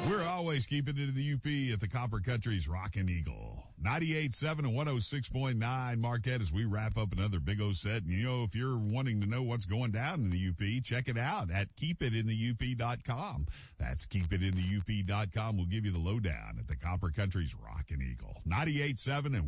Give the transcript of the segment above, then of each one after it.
We're always keeping it in the UP at the Copper Country's Rockin' Eagle. 98.7 and 106.9 Marquette as we wrap up another Big O set. And if you're wanting to know what's going down in the UP, check it out at keepitinthe.up.com. That's keepitinthe.up.com. We'll give you the lowdown at the Copper Country's Rockin' Eagle. 98.7 and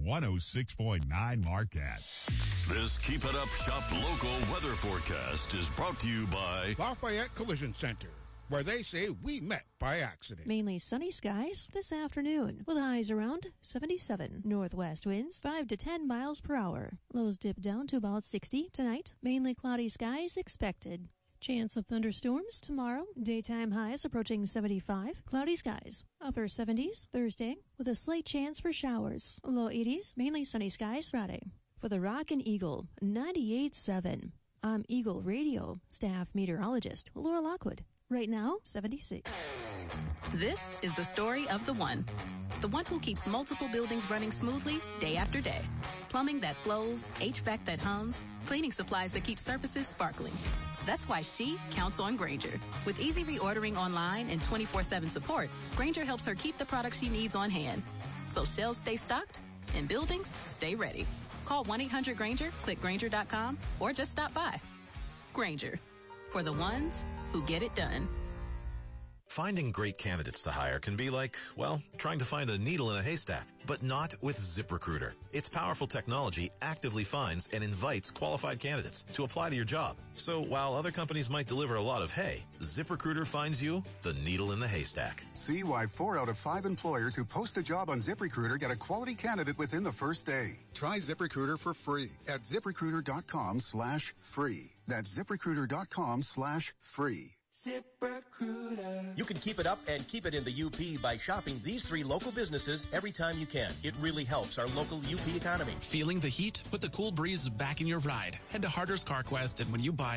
106.9 Marquette. This Keep It Up Shop local weather forecast is brought to you by Lafayette Collision Center, where they say we met by accident. Mainly sunny skies this afternoon, with highs around 77. Northwest winds 5 to 10 miles per hour. Lows dip down to about 60 tonight. Mainly cloudy skies expected. Chance of thunderstorms tomorrow. Daytime highs approaching 75. Cloudy skies. Upper 70s Thursday, with a slight chance for showers. Low 80s, mainly sunny skies Friday. For the Rockin' Eagle, 98.7. I'm Eagle Radio staff meteorologist Laura Lockwood. Right now, 76. This is the story of the one who keeps multiple buildings running smoothly day after day. Plumbing that flows, HVAC that hums, cleaning supplies that keep surfaces sparkling. That's why she counts on Grainger. With easy reordering online and 24/7 support, Grainger helps her keep the products she needs on hand. So shelves stay stocked and buildings stay ready. Call 1-800-GRAINGER, click Grainger.com, or just stop by. Grainger, for the ones who get it done. Finding great candidates to hire can be like, well, trying to find a needle in a haystack, but not with ZipRecruiter. Its powerful technology actively finds and invites qualified candidates to apply to your job. So while other companies might deliver a lot of hay, ZipRecruiter finds you the needle in the haystack. See why 4 out of 5 employers who post a job on ZipRecruiter get a quality candidate within the first day. Try ZipRecruiter for free at ZipRecruiter.com/free. That's ZipRecruiter.com/free. ZipRecruiter. You can keep it up and keep it in the UP by shopping these 3 local businesses every time you can. It really helps our local UP economy. Feeling the heat? Put the cool breeze back in your ride. Head to Harder's CarQuest, and when you buy